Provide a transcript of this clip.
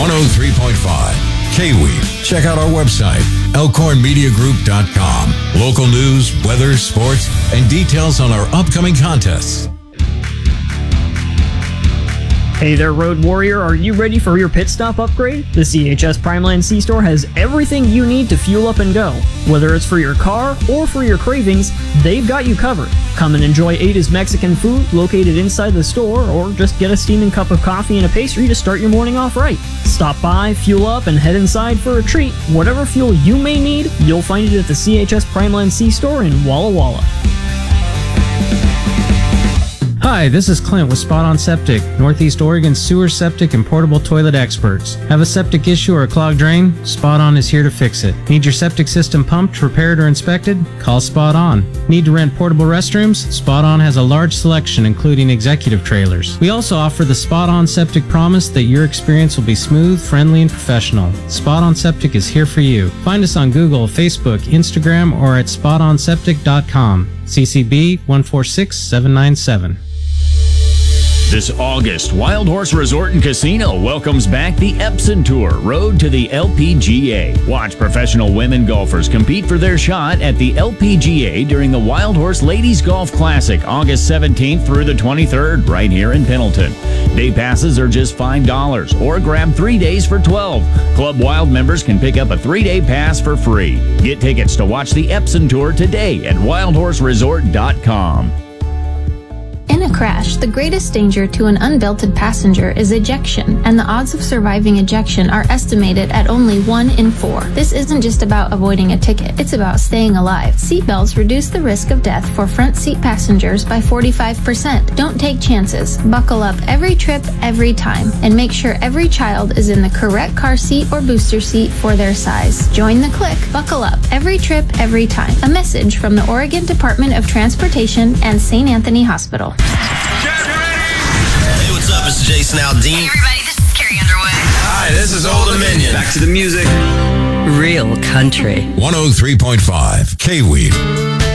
103.5 KWEET. Check out our website, elkhornmediagroup.com. Local news, weather, sports, and details on our upcoming contests. Hey there, Road Warrior. Are you ready for your pit stop upgrade? The CHS Primeland C-Store has everything you need to fuel up and go. Whether it's for your car or for your cravings, they've got you covered. Come and enjoy Ada's Mexican food located inside the store, or just get a steaming cup of coffee and a pastry to start your morning off right. Stop by, fuel up, and head inside for a treat. Whatever fuel you may need, you'll find it at the CHS Primeland C-Store in Walla Walla. Hi, this is Clint with Spot On Septic, Northeast Oregon's sewer, septic, and portable toilet experts. Have a septic issue or a clogged drain? Spot On is here to fix it. Need your septic system pumped, repaired, or inspected? Call Spot On. Need to rent portable restrooms? Spot On has a large selection, including executive trailers. We also offer the Spot On Septic promise that your experience will be smooth, friendly, and professional. Spot On Septic is here for you. Find us on Google, Facebook, Instagram, or at spotonseptic.com. CCB 146797. This August, Wild Horse Resort and Casino welcomes back the Epson Tour, Road to the LPGA. Watch professional women golfers compete for their shot at the LPGA during the Wild Horse Ladies Golf Classic, August 17th through the 23rd, right here in Pendleton. Day passes are just $5, or grab 3 days for $12. Club Wild members can pick up a 3-day pass for free. Get tickets to watch the Epson Tour today at wildhorseresort.com. In a crash, the greatest danger to an unbelted passenger is ejection, and the odds of surviving ejection are estimated at only 1 in 4. This isn't just about avoiding a ticket, it's about staying alive. Seatbelts reduce the risk of death for front seat passengers by 45%. Don't take chances. Buckle up every trip, every time, and make sure every child is in the correct car seat or booster seat for their size. Join the click. Buckle up every trip, every time. A message from the Oregon Department of Transportation and St. Anthony Hospital. Hey, what's up? It's Jason Aldean. Hey, everybody, this is Carrie Underwood. Hi, this is Old Dominion. Back to the music. Real country. 103.5 KWEET.